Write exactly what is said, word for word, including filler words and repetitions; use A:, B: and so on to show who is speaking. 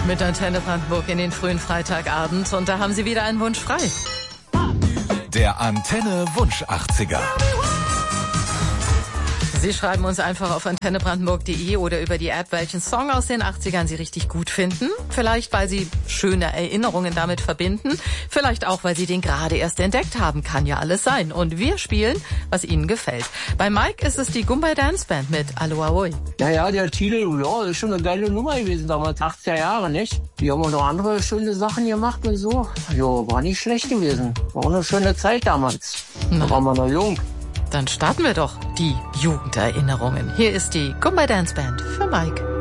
A: Mit Antenne Brandenburg in den frühen Freitagabend. Und da haben Sie wieder einen Wunsch frei.
B: Der Antenne Wunsch achtziger.
A: Sie schreiben uns einfach auf antenne brandenburg punkt de oder über die App, welchen Song aus den achtzigern Sie richtig gut finden. Vielleicht, weil Sie schöne Erinnerungen damit verbinden. Vielleicht auch, weil Sie den gerade erst entdeckt haben. Kann ja alles sein. Und wir spielen, was Ihnen gefällt. Bei Mike ist es die Gumbay Dance Band mit Aloha Oi.
C: Naja, der Titel, ja, ist schon eine geile Nummer gewesen damals, achtziger Jahre, nicht? Die haben auch noch andere schöne Sachen gemacht und so. Ja, war nicht schlecht gewesen. War auch eine schöne Zeit damals. Da waren wir noch jung.
A: Dann starten wir doch die Jugenderinnerungen. Hier ist die Gumbay Dance Band für Mike.